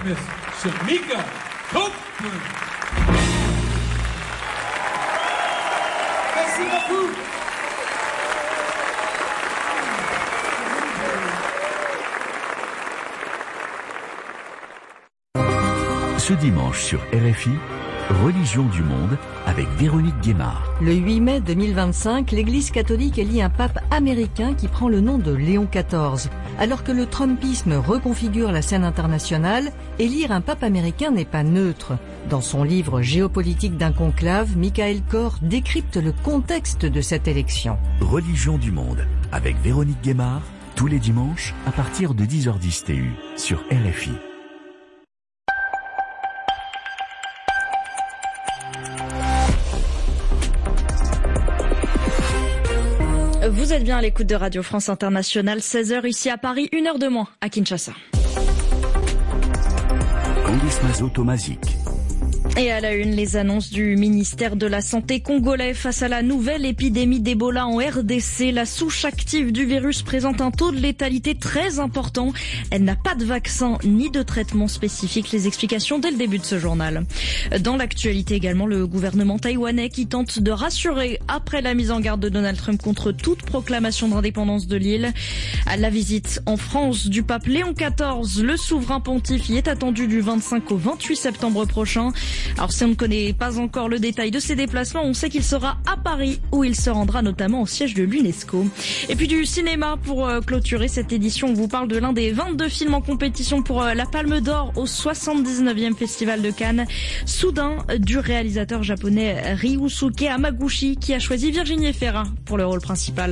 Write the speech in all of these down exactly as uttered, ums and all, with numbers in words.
Miss Shamika Copeland. Merci beaucoup. Ce dimanche sur R F I, Religion du monde avec Véronique Guémard. Le huit mai deux mille vingt-cinq, l'Église catholique élit un pape américain qui prend le nom de Léon quatorze. Alors que le trumpisme reconfigure la scène internationale, élire un pape américain n'est pas neutre. Dans son livre Géopolitique d'un conclave, Michael Kor décrypte le contexte de cette élection. Religion du monde avec Véronique Guémard, tous les dimanches à partir de dix heures dix T U sur R F I. Vous êtes bien à l'écoute de Radio France Internationale, seize heures ici à Paris, une heure de moins à Kinshasa. Candice Mazo-Tomazic. Et à la une, les annonces du ministère de la Santé congolais face à la nouvelle épidémie d'Ebola en R D C. La souche active du virus présente un taux de létalité très important. Elle n'a pas de vaccin ni de traitement spécifique. Les explications dès le début de ce journal. Dans l'actualité également, le gouvernement taïwanais qui tente de rassurer après la mise en garde de Donald Trump contre toute proclamation d'indépendance de l'île. À la visite en France du pape Léon quatorze, le souverain pontife y est attendu du vingt-cinq au vingt-huit septembre prochain. Alors si on ne connaît pas encore le détail de ses déplacements, on sait qu'il sera à Paris où il se rendra notamment au siège de l'UNESCO. Et puis du cinéma pour euh, clôturer cette édition, on vous parle de l'un des vingt-deux films en compétition pour euh, la Palme d'Or au soixante-dix-neuvième Festival de Cannes. Soudain, du réalisateur japonais Ryusuke Hamaguchi qui a choisi Virginie Efira pour le rôle principal.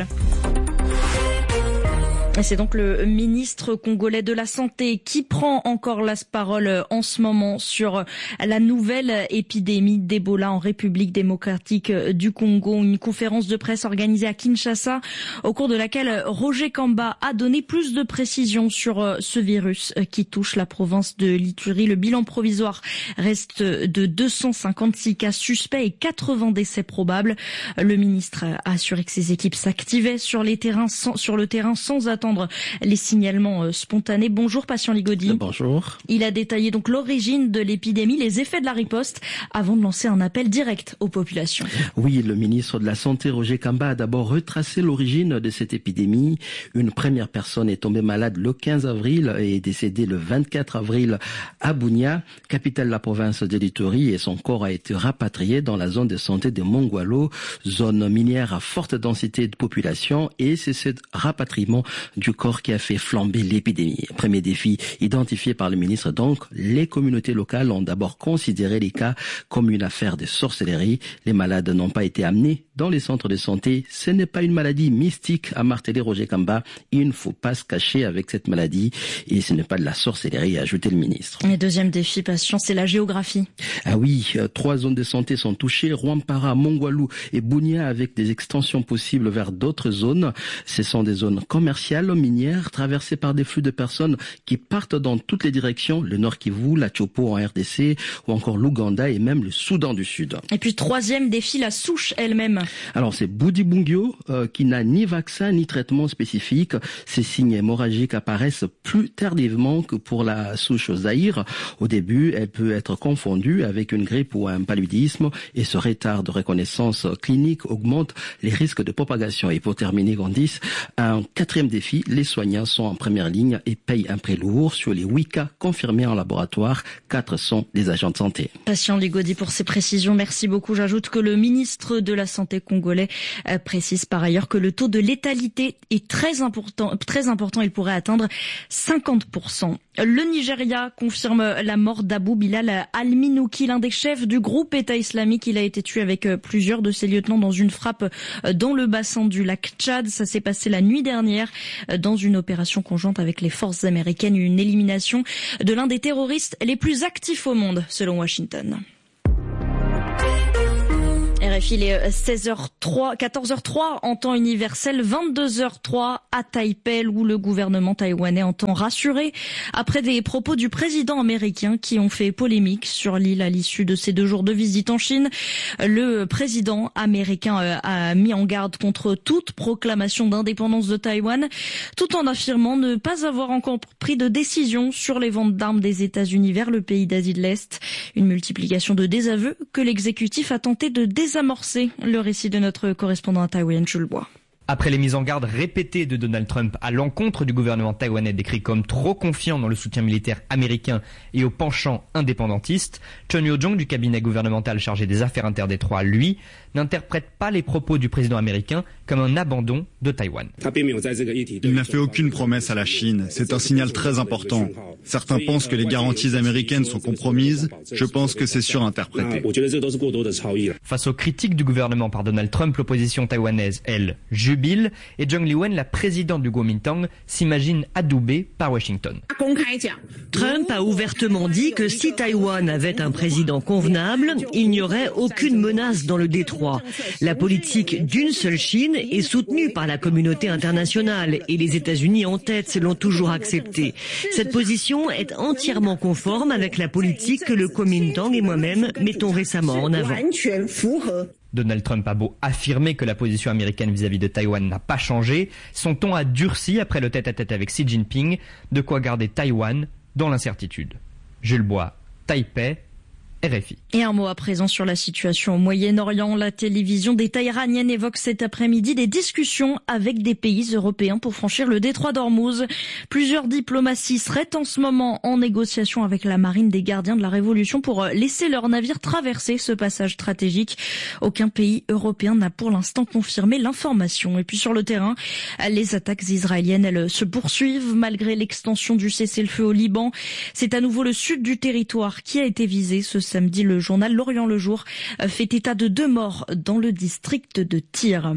Et c'est donc le ministre congolais de la Santé qui prend encore la parole en ce moment sur la nouvelle épidémie d'Ebola en République démocratique du Congo. Une conférence de presse organisée à Kinshasa au cours de laquelle Roger Kamba a donné plus de précisions sur ce virus qui touche la province de l'Ituri. Le bilan provisoire reste de deux cent cinquante-six cas suspects et quatre-vingts décès probables. Le ministre a assuré que ses équipes s'activaient sur les terrains sans, sur le terrain sans attendre les signalements spontanés. Bonjour Patient Ligodi. Bonjour. Il a détaillé donc l'origine de l'épidémie, les effets de la riposte, avant de lancer un appel direct aux populations. Oui, le ministre de la Santé, Roger Kamba, a d'abord retracé l'origine de cette épidémie. Une première personne est tombée malade le quinze avril et est décédée le vingt-quatre avril à Bunia, capitale de la province de l'Ituri, et son corps a été rapatrié dans la zone de santé de Mongwalo, zone minière à forte densité de population, et c'est ce rapatriement du corps qui a fait flamber l'épidémie. Premier défi identifié par le ministre, donc, les communautés locales ont d'abord considéré les cas comme une affaire de sorcellerie. Les malades n'ont pas été amenés dans les centres de santé. Ce n'est pas une maladie mystique, a martelé Roger Kamba. Il ne faut pas se cacher avec cette maladie et ce n'est pas de la sorcellerie, a ajouté le ministre. Et deuxième défi, patient, c'est la géographie. Ah oui, trois zones de santé sont touchées, Rwampara, Mongwalu et Bunia, avec des extensions possibles vers d'autres zones. Ce sont des zones commerciales, minières, traversées par des flux de personnes qui partent dans toutes les directions, le Nord Kivu, la Tchopo en R D C ou encore l'Ouganda et même le Soudan du Sud. Et puis troisième défi, la souche elle-même. Alors c'est Boudi-Bungyo euh, qui n'a ni vaccin ni traitement spécifique. Ces signes hémorragiques apparaissent plus tardivement que pour la souche Zaïre. Au début, elle peut être confondue avec une grippe ou un paludisme et ce retard de reconnaissance clinique augmente les risques de propagation. Et pour terminer, Candice, un quatrième défi, les soignants sont en première ligne et payent un prix lourd. Sur les huit cas confirmés en laboratoire, quatre sont des agents de santé. Patient Ligodi pour ces précisions, merci beaucoup. J'ajoute que le ministre de la Santé congolais précise par ailleurs que le taux de létalité est très important, très important. Il pourrait atteindre cinquante pour cent. Le Nigeria confirme la mort d'Abou Bilal Al-Minouki, l'un des chefs du groupe État islamique. Il a été tué avec plusieurs de ses lieutenants dans une frappe dans le bassin du lac Tchad. Ça s'est passé la nuit dernière dans une opération conjointe avec les forces américaines. Une élimination de l'un des terroristes les plus actifs au monde, selon Washington. R R F I, il est seize heures trois, quatorze heures trois en temps universel, vingt-deux heures trois à Taipei, où le gouvernement taïwanais entend rassurer après des propos du président américain qui ont fait polémique sur l'île à l'issue de ses deux jours de visite en Chine. Le président américain a mis en garde contre toute proclamation d'indépendance de Taïwan, tout en affirmant ne pas avoir encore pris de décision sur les ventes d'armes des États-Unis vers le pays d'Asie de l'Est. Une multiplication de désaveux que l'exécutif a tenté de désamorcer. Le récit de notre correspondant à Taïwan, Jules Bois. Après les mises en garde répétées de Donald Trump à l'encontre du gouvernement taïwanais décrit comme trop confiant dans le soutien militaire américain et au penchant indépendantiste, Chun Yo-jong du cabinet gouvernemental chargé des affaires interdétroits, lui, n'interprète pas les propos du président américain comme un abandon de Taïwan. Il n'a fait aucune promesse à la Chine. C'est un signal très important. Certains pensent que les garanties américaines sont compromises. Je pense que c'est surinterprété. Face aux critiques du gouvernement par Donald Trump, l'opposition taïwanaise, elle, jubile, et Zhang Liwen, la présidente du Kuomintang, s'imagine adoubée par Washington. Trump a ouvertement dit que si Taïwan avait un président convenable, il n'y aurait aucune menace dans le détroit. La politique d'une seule Chine est soutenue par la communauté internationale et les États-Unis en tête l'ont toujours acceptée. Cette position est entièrement conforme avec la politique que le Kuomintang et moi-même mettons récemment en avant. Donald Trump a beau affirmer que la position américaine vis-à-vis de Taïwan n'a pas changé, son ton a durci après le tête-à-tête avec Xi Jinping, de quoi garder Taïwan dans l'incertitude. Jules Bois, Taipei, R F I. Et un mot à présent sur la situation au Moyen-Orient. La télévision d'État iranienne évoque cet après-midi des discussions avec des pays européens pour franchir le détroit d'Ormuz. Plusieurs diplomaties seraient en ce moment en négociation avec la marine des gardiens de la Révolution pour laisser leurs navires traverser ce passage stratégique. Aucun pays européen n'a pour l'instant confirmé l'information. Et puis sur le terrain, les attaques israéliennes, elles se poursuivent malgré l'extension du cessez-le-feu au Liban. C'est à nouveau le sud du territoire qui a été visé ce samedi. Le journal L'Orient le Jour fait état de deux morts dans le district de Tyr.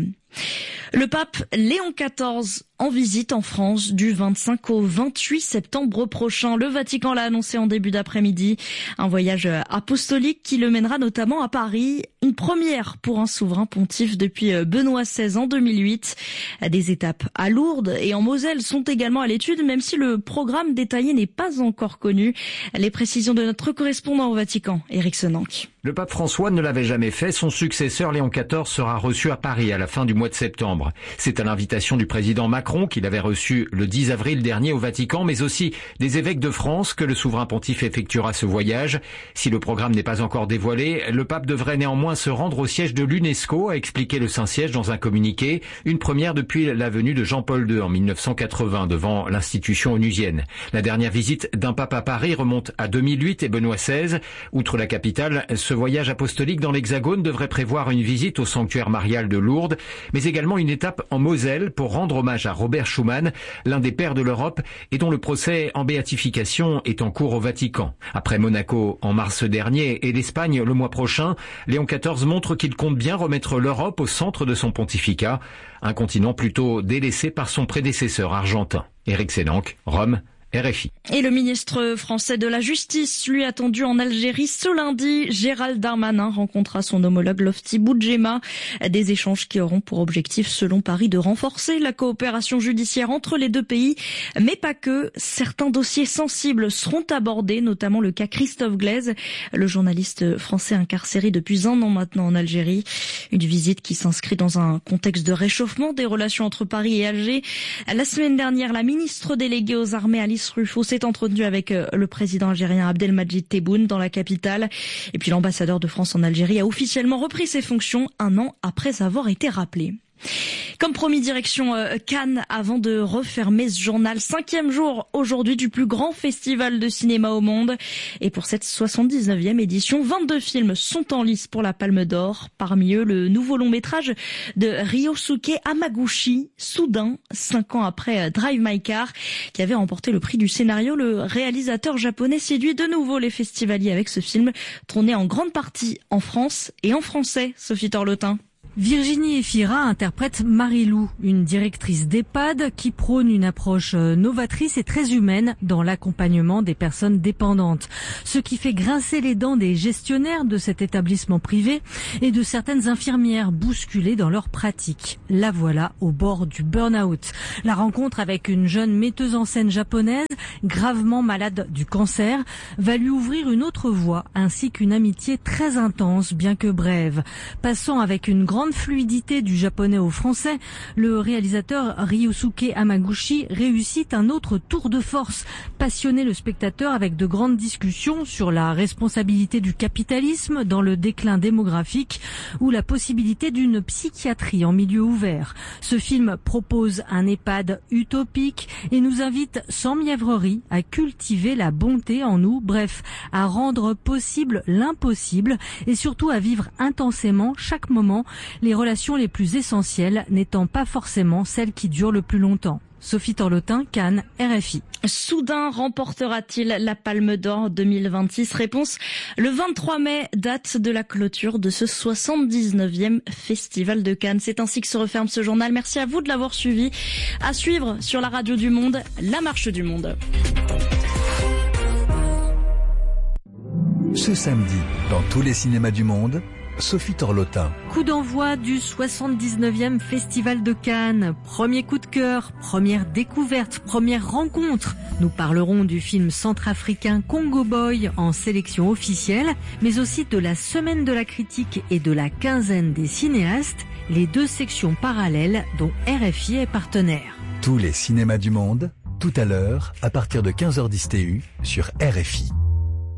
Le pape Léon quatorze en visite en France du vingt-cinq au vingt-huit septembre prochain. Le Vatican l'a annoncé en début d'après-midi. Un voyage apostolique qui le mènera notamment à Paris. Une première pour un souverain pontife depuis Benoît seize en deux mille huit. Des étapes à Lourdes et en Moselle sont également à l'étude, même si le programme détaillé n'est pas encore connu. Les précisions de notre correspondant au Vatican, Éric Senanque. Le pape François ne l'avait jamais fait. Son successeur Léon quatorze sera reçu à Paris à la fin du mois de septembre. C'est à l'invitation du président Macron qu'il avait reçu le dix avril dernier au Vatican, mais aussi des évêques de France que le souverain pontife effectuera ce voyage. Si le programme n'est pas encore dévoilé, le pape devrait néanmoins se rendre au siège de l'UNESCO, a expliqué le Saint-Siège dans un communiqué, une première depuis la venue de Jean-Paul deux en mille neuf cent quatre-vingts devant l'institution onusienne. La dernière visite d'un pape à Paris remonte à deux mille huit et Benoît seize. Outre la capitale, ce voyage apostolique dans l'Hexagone devrait prévoir une visite au sanctuaire marial de Lourdes, mais également une étape en Moselle pour rendre hommage à Robert Schuman, l'un des pères de l'Europe et dont le procès en béatification est en cours au Vatican. Après Monaco en mars dernier et l'Espagne le mois prochain, Léon quatorze montre qu'il compte bien remettre l'Europe au centre de son pontificat, un continent plutôt délaissé par son prédécesseur argentin. Éric Senanque, Rome, R F I. Et le ministre français de la Justice, lui attendu en Algérie ce lundi, Gérald Darmanin rencontrera son homologue Lofti Boudjema. Des échanges qui auront pour objectif, selon Paris, de renforcer la coopération judiciaire entre les deux pays. Mais pas que. Certains dossiers sensibles seront abordés, notamment le cas Christophe Glaise, le journaliste français incarcéré depuis un an maintenant en Algérie. Une visite qui s'inscrit dans un contexte de réchauffement des relations entre Paris et Alger. La semaine dernière, la ministre déléguée aux armées, Alice Ruffo, s'est entretenu avec le président algérien Abdelmadjid Tebboune dans la capitale. Et puis l'ambassadeur de France en Algérie a officiellement repris ses fonctions un an après avoir été rappelé. Comme promis, direction Cannes avant de refermer ce journal. Cinquième jour aujourd'hui du plus grand festival de cinéma au monde. Et pour cette soixante-dix-neuvième édition, vingt-deux films sont en lice pour la Palme d'Or. Parmi eux, le nouveau long métrage de Ryosuke Hamaguchi, Soudain, cinq ans après Drive My Car, qui avait remporté le prix du scénario. Le réalisateur japonais séduit de nouveau les festivaliers avec ce film, tourné en grande partie en France et en français. Sophie Torlotin. Virginie Efira interprète Marie-Lou, une directrice d'EHPAD qui prône une approche novatrice et très humaine dans l'accompagnement des personnes dépendantes. Ce qui fait grincer les dents des gestionnaires de cet établissement privé et de certaines infirmières bousculées dans leur pratique. La voilà au bord du burn-out. La rencontre avec une jeune metteuse en scène japonaise, gravement malade du cancer, va lui ouvrir une autre voie ainsi qu'une amitié très intense, bien que brève. Passant avec une grande fluidité du japonais au français, le réalisateur Ryosuke Hamaguchi réussit un autre tour de force, passionner le spectateur avec de grandes discussions sur la responsabilité du capitalisme dans le déclin démographique ou la possibilité d'une psychiatrie en milieu ouvert. Ce film propose un EHPAD utopique et nous invite sans mièvrerie à cultiver la bonté en nous, bref, à rendre possible l'impossible et surtout à vivre intensément chaque moment, les relations les plus essentielles n'étant pas forcément celles qui durent le plus longtemps. Sophie Torlotin, Cannes, R F I. Soudain remportera-t-il la Palme d'Or deux mille vingt-six? Réponse le vingt-trois mai, date de la clôture de ce soixante-dix-neuvième Festival de Cannes. C'est ainsi que se referme ce journal. Merci à vous de l'avoir suivi. À suivre sur la radio du Monde, la marche du monde. Ce samedi, dans tous les cinémas du monde, Sophie Torlotin. Coup d'envoi du soixante-dix-neuvième Festival de Cannes. Premier coup de cœur, première découverte, première rencontre. Nous parlerons du film centrafricain Congo Boy en sélection officielle, mais aussi de la semaine de la critique et de la quinzaine des cinéastes, les deux sections parallèles dont R F I est partenaire. Tous les cinémas du monde, tout à l'heure, à partir de quinze heures dix T U sur R F I.